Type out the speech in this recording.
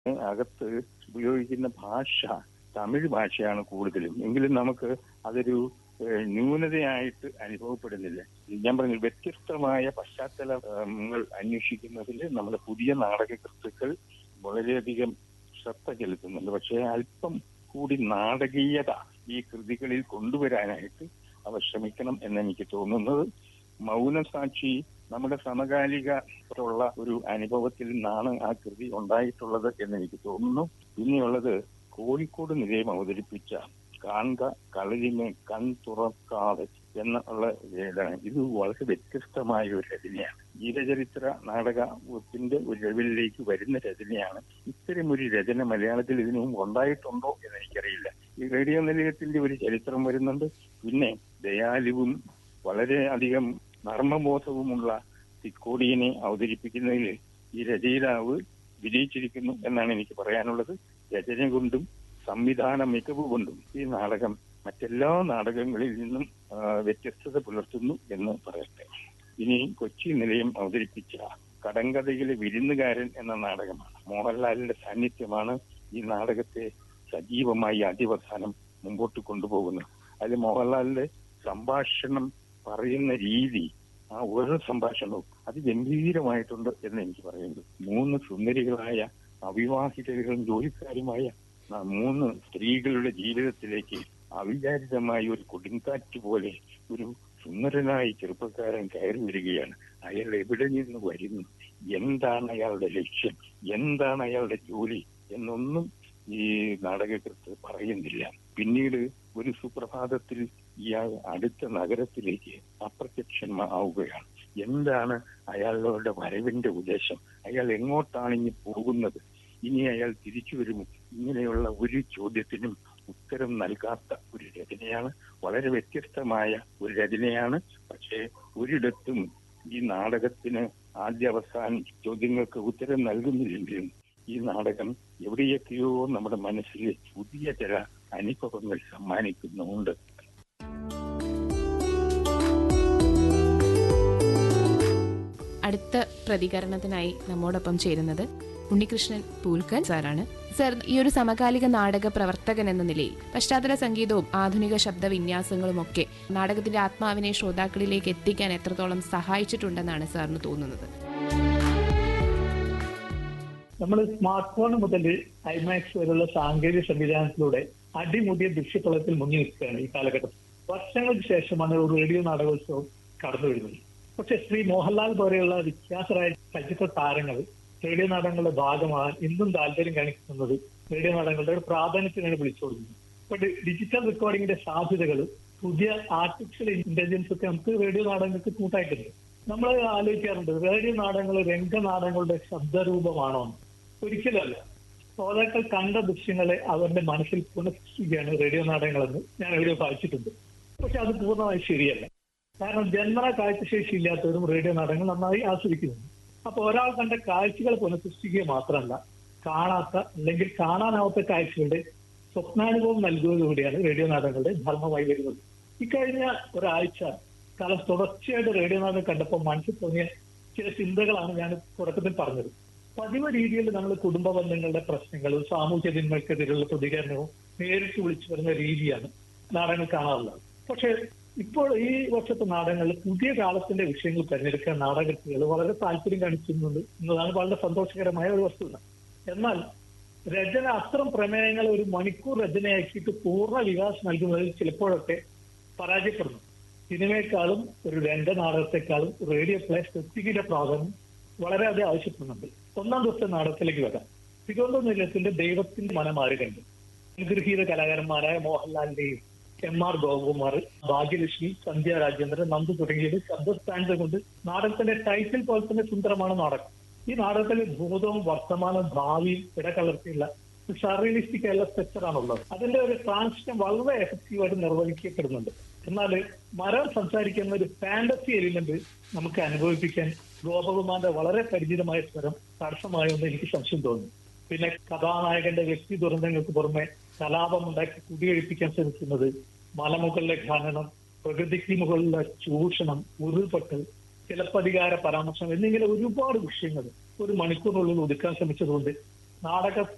അകത്ത് ഉപയോഗിക്കുന്ന ഭാഷ തമിഴ് ഭാഷയാണ് കൂടുതലും. എങ്കിലും നമുക്ക് അതൊരു ന്യൂനതയായിട്ട് അനുഭവപ്പെടുന്നില്ല. ഞാൻ പറഞ്ഞു, വ്യത്യസ്തമായ പശ്ചാത്തലങ്ങൾ അന്വേഷിക്കുന്നതിൽ നമ്മുടെ പുതിയ നാടകകൃത്തുക്കൾ വളരെയധികം ശ്രദ്ധ ചെലുത്തുന്നുണ്ട്. പക്ഷേ അല്പം കൂടി നാടകീയത ഈ കൃതികളിൽ കൊണ്ടുവരാനായിട്ട് അവർ ശ്രമിക്കണം എന്നെനിക്ക് തോന്നുന്നത്. മൗനസാക്ഷി നമ്മുടെ സമകാലികത്തുള്ള ഒരു അനുഭവത്തിൽ നിന്നാണ് ആ കൃതി ഉണ്ടായിട്ടുള്ളത് എന്നെനിക്ക് തോന്നുന്നു. പിന്നെയുള്ളത് കോഴിക്കോട് നിലയം അവതരിപ്പിച്ച കാൺക കളരിമേ കൺ തുറക്കാതെ എന്നുള്ള ഇതാണ്. ഇത് വളരെ വ്യത്യസ്തമായ ഒരു രചനയാണ്. ജീവചരിത്ര നാടകത്തിന്റെ ഒരു ലെവലിലേക്ക് വരുന്ന രചനയാണ്. ഇത്തരം ഒരു രചന മലയാളത്തിൽ ഇതിനു മുമ്പ് ഉണ്ടായിട്ടുണ്ടോ എന്ന് എനിക്കറിയില്ല. ഈ റേഡിയോ നിലയത്തിന്റെ ഒരു ചരിത്രം വരുന്നുണ്ട്. പിന്നെ ദയാലുവും വളരെയധികം നർമ്മബോധവുമുള്ള തിക്കോടിയനെ അവതരിപ്പിക്കുന്നതിൽ ഈ രചയിതാവ് വിജയിച്ചിരിക്കുന്നു എന്നാണ് എനിക്ക് പറയാനുള്ളത്. രചന കൊണ്ടും സംവിധാന മികവ് കൊണ്ടും ഈ നാടകം മറ്റെല്ലാ നാടകങ്ങളിൽ നിന്നും വ്യത്യസ്തത പുലർത്തുന്നു എന്ന് പറയട്ടെ. ഇനി കൊച്ചി നിലയം അവതരിപ്പിച്ച കടങ്കഥയിലെ വിരുന്നുകാരൻ എന്ന നാടകമാണ്. മോഹൻലാലിന്റെ സാന്നിധ്യമാണ് ഈ നാടകത്തെ സജീവമായി ആദ്യവസാനം മുമ്പോട്ട് കൊണ്ടുപോകുന്നത്. അതിൽ മോഹൻലാലിന്റെ സംഭാഷണം പറയുന്ന രീതി, ആ ഓരോ സംഭാഷണവും അതിഗംഭീരമായിട്ടുണ്ട് എന്ന് എനിക്ക് പറയുന്നത്. 3 സുന്ദരികളായ അവിവാഹിതരും ജോലിക്കാരുമായ 3 സ്ത്രീകളുടെ ജീവിതത്തിലേക്ക് അവിചാരിതമായി ഒരു കൊടുങ്കാറ്റ് പോലെ ഒരു സുന്ദരനായ ചെറുപ്പക്കാരൻ കയറി വരികയാണ്. അയാൾ എവിടെ നിന്ന് വരുന്നു, എന്താണ് അയാളുടെ ലക്ഷ്യം, എന്താണ് അയാളുടെ ജോലി എന്നൊന്നും ഈ നാടകകൃത്ത് പറയുന്നില്ല. പിന്നീട് ഒരു സുപ്രഭാതത്തിൽ ഇയാൾ അടുത്ത നഗരത്തിലേക്ക് അപ്രത്യക്ഷമാവുകയാണ്. എന്താണ് അയാളുടെ വരവിന്റെ ഉദ്ദേശം, അയാൾ എങ്ങോട്ടാണ് ഇനി പോകുന്നത്, ഇനി അയാൾ തിരിച്ചു വരുമോ, ഇങ്ങനെയുള്ള ഒരു ചോദ്യത്തിനും ഉത്തരം നൽകാത്ത ഒരു രചനയാണ്. വളരെ വ്യത്യസ്തമായ ഒരു രചനയാണ്. പക്ഷേ ഒരിടത്തും ഈ നാടകത്തിന് ആദ്യ അവസാന ചോദ്യങ്ങൾക്ക് ഉത്തരം നൽകുന്നില്ലെങ്കിലും ഈ നാടകം എവിടെയൊക്കെയോ നമ്മുടെ മനസ്സിൽ പുതിയ ചില അനുഭവങ്ങൾ സമ്മാനിക്കുന്നുണ്ട്. അടുത്ത പ്രതികരണത്തിനായി നമ്മോടൊപ്പം ചേരുന്നത് ഉണ്ണികൃഷ്ണൻ പൂൽക്കൽ സാറാണ്. സർ, ഈ ഒരു സമകാലിക നാടക പ്രവർത്തകൻ എന്ന നിലയിൽ പശ്ചാത്തല സംഗീതവും ആധുനിക ശബ്ദവിന്യാസങ്ങളും ഒക്കെ നാടകത്തിന്റെ ആത്മാവിനെ ശ്രോതാക്കളിലേക്ക് എത്തിക്കാൻ എത്രത്തോളം സഹായിച്ചിട്ടുണ്ടെന്നാണ് സാറിന് തോന്നുന്നത്? നമ്മൾ സ്മാർട്ട് ഫോൺ മുതൽ ഐമാക്സ് വരെയുള്ള സാങ്കേതിക സംവിധാനത്തിലൂടെ അടിമുടിയ ദൃശ്യതലത്തിൽ മുങ്ങി നിൽക്കുകയാണ് ഈ കാലഘട്ടത്തിൽ. വർഷങ്ങൾക്ക് ശേഷമാണ് ഒരു റേഡിയോ നാടകോത്സവം കടന്നു വരുന്നത്. പക്ഷെ ശ്രീ മോഹൻലാൽ പോലെയുള്ള വിഖ്യാതരായ ചലച്ചിത്ര താരങ്ങൾ റേഡിയോ നാടകങ്ങളുടെ ഭാഗമാകാൻ ഇന്നും താല്പര്യം കാണിക്കുന്നത് റേഡിയോ നാടകങ്ങളുടെ ഒരു പ്രാധാന്യത്തിനാണ് വിളിച്ചു കൊടുക്കുന്നത്. ഇപ്പൊ ഡിജിറ്റൽ റെക്കോർഡിങ്ങിന്റെ സാധ്യതകൾ, പുതിയ ആർട്ടിഫിഷ്യൽ ഇന്റലിജൻസ് ഒക്കെ നമുക്ക് റേഡിയോ നാടകങ്ങൾക്ക് കൂട്ടായിട്ടുണ്ട്. നമ്മൾ ആലോചിക്കാറുണ്ട്, റേഡിയോ നാടകങ്ങൾ രംഗനാടകങ്ങളുടെ ശബ്ദരൂപമാണോ? ഒരിക്കലല്ല. ശ്രോതാക്കൾ കണ്ട ദൃശ്യങ്ങളെ അവരുടെ മനസ്സിൽ പുനഃസൃഷ്ടിക്കുകയാണ് റേഡിയോ നാടകങ്ങളെന്ന് ഞാൻ എവിടെയോ വായിച്ചിട്ടുണ്ട്. പക്ഷെ അത് പൂർണ്ണമായി ശരിയല്ല. കാരണം ജന്മന കാഴ്ചശേഷി ഇല്ലാത്തവരും റേഡിയോ നാടകങ്ങൾ നന്നായി ആസ്വദിക്കുന്നുണ്ട്. അപ്പൊ ഒരാൾ കണ്ട കാഴ്ചകൾ പുനഃസൃഷ്ടിക്കുക മാത്രമല്ല, കാണാത്ത അല്ലെങ്കിൽ കാണാനാവാത്ത കാഴ്ചകളുടെ സ്വപ്നാനുഭവം നൽകുന്നതിലൂടെയാണ് റേഡിയോ നാടകങ്ങളുടെ ധർമ്മമായി വരുന്നത്. ഇക്കഴിഞ്ഞ ഒരാഴ്ച കാലം തുടർച്ചയായിട്ട് റേഡിയോ നാടകം കണ്ടപ്പോൾ മനസ്സിൽ തോന്നിയ ചില ചിന്തകളാണ് ഞാൻ തുടക്കത്തിൽ പറഞ്ഞത്. പതിവ് രീതിയിൽ നമ്മൾ കുടുംബ ബന്ധങ്ങളുടെ പ്രശ്നങ്ങളും സാമൂഹ്യ തിന്മകൾക്കെതിരെയുള്ള പ്രതികരണവും നേരിട്ട് വിളിച്ചു വരുന്ന രീതിയാണ് നാടകങ്ങൾ കാണാറുള്ളത്. പക്ഷെ ഇപ്പോൾ ഈ വർഷത്തെ നാടകങ്ങളിൽ പുതിയ കാലത്തിന്റെ വിഷയങ്ങൾ തിരഞ്ഞെടുക്കാൻ നാടകകൃത്തുകൾ വളരെ താല്പര്യം കാണിച്ചിരുന്നുണ്ട് എന്നതാണ് വളരെ സന്തോഷകരമായ ഒരു വസ്തുത. എന്നാൽ രചന അത്തരം പ്രമേയങ്ങൾ ഒരു മണിക്കൂർ രചനയാക്കിയിട്ട് പൂർണ്ണ വികാസം നൽകുന്നതിൽ ചിലപ്പോഴൊക്കെ പരാജയപ്പെടുന്നു. സിനിമയെക്കാളും ഒരു രംഗനാടകത്തെക്കാളും റേഡിയോ പ്ലേ സ്പെസിഫിക്കിന്റെ പ്രാധാന്യം വളരെയധികം ആവശ്യപ്പെടുന്നുണ്ട്. 1-ാം ദിവസത്തെ നാടകത്തിലേക്ക് വരാം. തിരുവനന്തപുരം നിലയത്തിന്റെ ദൈവത്തിന്റെ മനമാരുകണ്ട് അനുഗ്രഹീത കലാകാരന്മാരായ മോഹൻലാലിന്റെയും MR ഗോപകുമാർ, ഭാഗ്യലക്ഷ്മി, സന്ധ്യ രാജേന്ദ്രൻ, നന്ദു തുടങ്ങിയത് ശബ്ദസ്ഥാനത്തെ കൊണ്ട് നാടകത്തിന്റെ ടൈറ്റിൽ പോലെ തന്നെ സുന്ദരമാണ് നാടകം. ഈ നാടകത്തിൽ ഭൂതവും വർത്തമാനവും ഭാവിയും ഇടകലർത്തിയുള്ള സർറിയലിസ്റ്റിക് ആയുള്ള സ്ട്രക്ചറാണുള്ളത്. അതിന്റെ ഒരു ട്രാൻസിഷൻ വളരെ എഫക്റ്റീവായിട്ട് നിർവഹിക്കപ്പെടുന്നുണ്ട്. എന്നാൽ മരം സംസാരിക്കുന്ന ഒരു ഫാന്റസി എലിമെന്റ് നമുക്ക് അനുഭവിപ്പിക്കാൻ ഗോപകുമാറിന്റെ വളരെ പരിചിതമായ സ്വരം തടസ്സമായെന്ന് എനിക്ക് സംശയം തോന്നുന്നു. പിന്നെ കഥാനായകന്റെ വ്യക്തി ദുരന്തങ്ങൾക്ക് പുറമെ കലാപമുണ്ടാക്കി കുടിയൊഴിപ്പിക്കാൻ ശ്രമിക്കുന്നത്, മലമുകളിലെ ഖനനം, പ്രകൃതിക്ക് മുകളിലെ ചൂഷണം, ഉരുൾപൊട്ടൽ, ചിലപ്പതികാര പരാമർശം എന്നിങ്ങനെ ഒരുപാട് വിഷയങ്ങൾ ഒരു മണിക്കൂറിനുള്ളിൽ ഒതുക്കാൻ ശ്രമിച്ചതുകൊണ്ട് നാടക